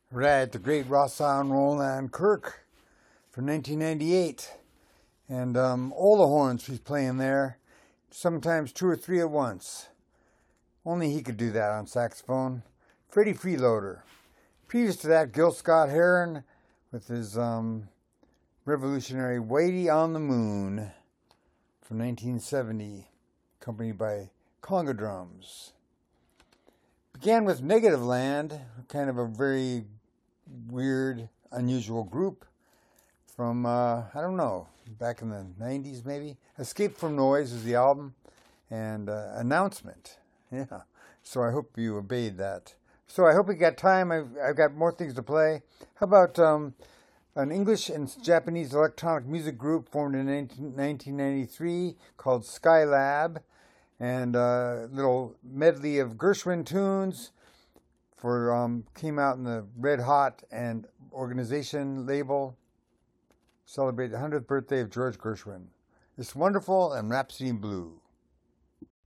Right, the great Rossan Roland Kirk from 1998. And all the horns he's playing there, sometimes two or three at once. Only he could do that on saxophone. Freddie Freeloader. Previous to that, Gil Scott-Heron with his revolutionary Whitey on the Moon from 1970, accompanied by conga drums. Began with Negativland, kind of a very weird, unusual group from, I don't know, back in the 90s maybe. Escape from Noise is the album, and Announcement. Yeah, so I hope you obeyed that. So I hope we got time. I've got more things to play. How about an English and Japanese electronic music group formed in 1993 called Skylab, and a little medley of Gershwin tunes came out in the Red Hot and Organization label. Celebrate the 100th birthday of George Gershwin. It's Wonderful and Rhapsody in Blue.